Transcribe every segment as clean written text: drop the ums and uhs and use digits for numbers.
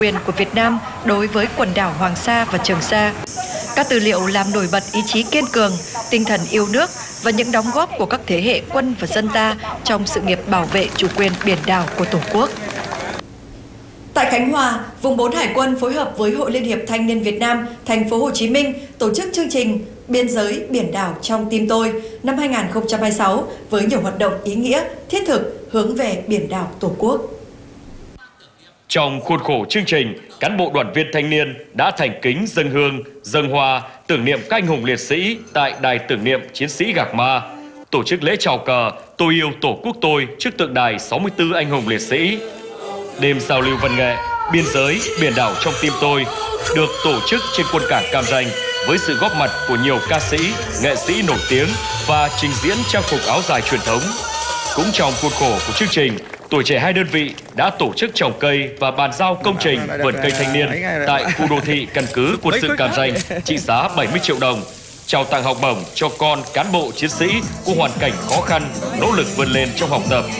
Quyền của Việt Nam đối với quần đảo Hoàng Sa và Trường Sa. Các tư liệu làm nổi bật ý chí kiên cường, tinh thần yêu nước và những đóng góp của các thế hệ quân và dân ta trong sự nghiệp bảo vệ chủ quyền biển đảo của Tổ quốc. Tại Khánh Hòa, vùng 4 Hải quân phối hợp với Hội Liên hiệp Thanh niên Việt Nam, thành phố Hồ Chí Minh tổ chức chương trình Biên giới biển đảo trong tim tôi năm 2026 với nhiều hoạt động ý nghĩa, thiết thực hướng về biển đảo Tổ quốc. Trong khuôn khổ chương trình, cán bộ đoàn viên thanh niên đã thành kính dâng hương, dâng hoa tưởng niệm các anh hùng liệt sĩ tại đài tưởng niệm chiến sĩ Gạc Ma, tổ chức lễ chào cờ Tôi yêu Tổ quốc tôi trước tượng đài 64 anh hùng liệt sĩ. Đêm giao lưu văn nghệ Biên giới biển đảo trong tim tôi được tổ chức trên quân cảng Cam Ranh với sự góp mặt của nhiều ca sĩ, nghệ sĩ nổi tiếng và trình diễn trang phục áo dài truyền thống. Cũng trong khuôn khổ của chương trình, tuổi trẻ hai đơn vị đã tổ chức trồng cây và bàn giao công trình vườn cây thanh niên tại khu đô thị căn cứ quân sự Cam Ranh trị giá 70 triệu đồng, trao tặng học bổng cho con cán bộ chiến sĩ có hoàn cảnh khó khăn, nỗ lực vươn lên trong học tập.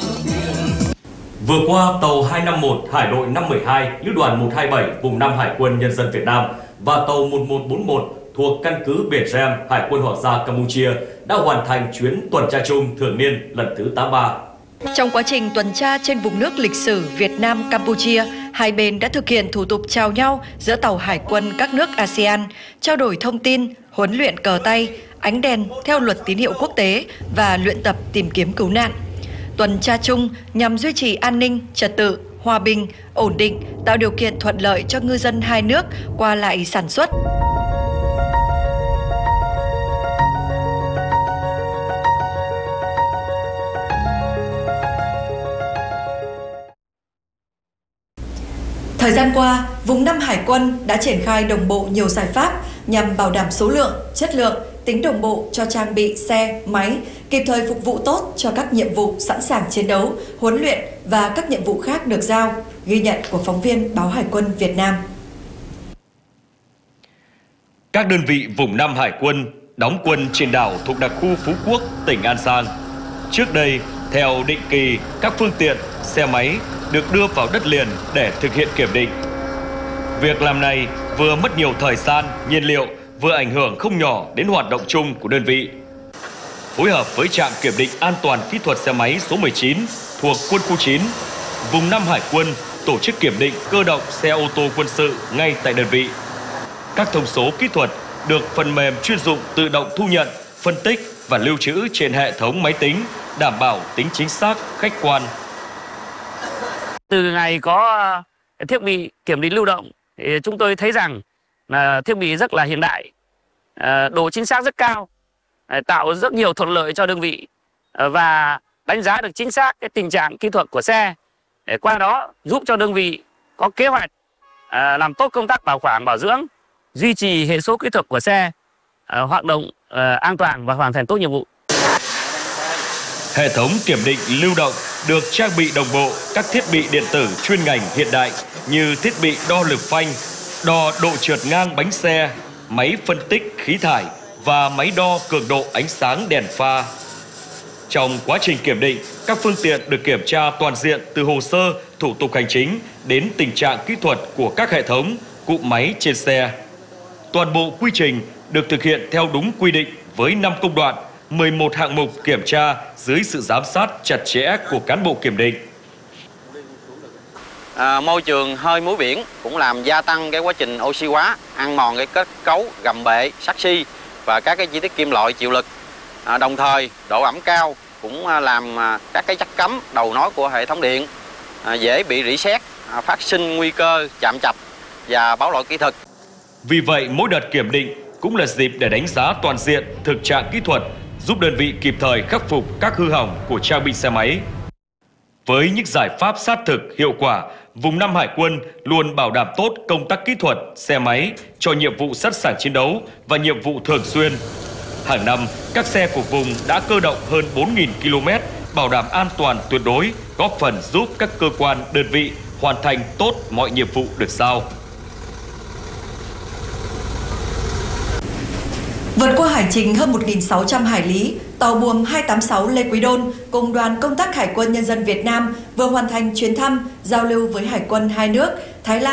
Vừa qua, tàu 251 Hải đội 512 Lữ đoàn 127 vùng 5 Hải quân Nhân dân Việt Nam và tàu 1141 thuộc căn cứ Biển Rem Hải quân Hoàng gia Campuchia đã hoàn thành chuyến tuần tra chung thường niên lần thứ 83. Trong quá trình tuần tra trên vùng nước lịch sử Việt Nam-Campuchia, hai bên đã thực hiện thủ tục chào nhau giữa tàu hải quân các nước ASEAN, trao đổi thông tin, huấn luyện cờ tay, ánh đèn theo luật tín hiệu quốc tế và luyện tập tìm kiếm cứu nạn. Tuần tra chung nhằm duy trì an ninh, trật tự, hòa bình, ổn định, tạo điều kiện thuận lợi cho ngư dân hai nước qua lại sản xuất. Thời gian qua, vùng 5 Hải quân đã triển khai đồng bộ nhiều giải pháp nhằm bảo đảm số lượng, chất lượng, tính đồng bộ cho trang bị xe, máy, kịp thời phục vụ tốt cho các nhiệm vụ sẵn sàng chiến đấu, huấn luyện và các nhiệm vụ khác được giao, ghi nhận của phóng viên Báo Hải quân Việt Nam. Các đơn vị vùng 5 Hải quân đóng quân trên đảo thuộc đặc khu Phú Quốc, tỉnh An Giang. Trước đây, theo định kỳ, các phương tiện, xe máy được đưa vào đất liền để thực hiện kiểm định. Việc làm này vừa mất nhiều thời gian, nhiên liệu, vừa ảnh hưởng không nhỏ đến hoạt động chung của đơn vị. Phối hợp với trạm kiểm định an toàn kỹ thuật xe máy số 19 thuộc quân khu 9, vùng 5 Hải quân tổ chức kiểm định cơ động xe ô tô quân sự ngay tại đơn vị. Các thông số kỹ thuật được phần mềm chuyên dụng tự động thu nhận, phân tích và lưu trữ trên hệ thống máy tính, đảm bảo tính chính xác, khách quan. Từ ngày có thiết bị kiểm định lưu động thì chúng tôi thấy rằng là thiết bị rất là hiện đại, độ chính xác rất cao, tạo rất nhiều thuận lợi cho đơn vị và đánh giá được chính xác cái tình trạng kỹ thuật của xe, để qua đó giúp cho đơn vị có kế hoạch làm tốt công tác bảo quản bảo dưỡng, duy trì hệ số kỹ thuật của xe hoạt động an toàn và hoàn thành tốt nhiệm vụ. Hệ thống kiểm định lưu động được trang bị đồng bộ các thiết bị điện tử chuyên ngành hiện đại như thiết bị đo lực phanh, đo độ trượt ngang bánh xe, máy phân tích khí thải và máy đo cường độ ánh sáng đèn pha. Trong quá trình kiểm định, các phương tiện được kiểm tra toàn diện từ hồ sơ, thủ tục hành chính đến tình trạng kỹ thuật của các hệ thống, cụm máy trên xe. Toàn bộ quy trình được thực hiện theo đúng quy định với 5 công đoạn, 11 hạng mục kiểm tra dưới sự giám sát chặt chẽ của cán bộ kiểm định. Môi trường hơi muối biển cũng làm gia tăng cái quá trình oxy hóa, ăn mòn cái kết cấu gầm bệ, sắt xi và các cái chi tiết kim loại chịu lực. Đồng thời độ ẩm cao cũng làm các cái chất cấm đầu nối của hệ thống điện dễ bị rỉ sét, phát sinh nguy cơ chạm chập và báo lỗi kỹ thuật. Vì vậy, mỗi đợt kiểm định cũng là dịp để đánh giá toàn diện thực trạng kỹ thuật, giúp đơn vị kịp thời khắc phục các hư hỏng của trang bị xe máy. Với những giải pháp sát thực, hiệu quả, vùng 5 Hải quân luôn bảo đảm tốt công tác kỹ thuật, xe máy cho nhiệm vụ sẵn sàng chiến đấu và nhiệm vụ thường xuyên. Hàng năm, các xe của vùng đã cơ động hơn 4.000 km, bảo đảm an toàn tuyệt đối, góp phần giúp các cơ quan, đơn vị hoàn thành tốt mọi nhiệm vụ được giao. Vượt qua hành trình hơn 1.600 hải lý, tàu buồm 286 Lê Quý Đôn cùng đoàn công tác Hải quân Nhân dân Việt Nam vừa hoàn thành chuyến thăm, giao lưu với Hải quân hai nước Thái Lan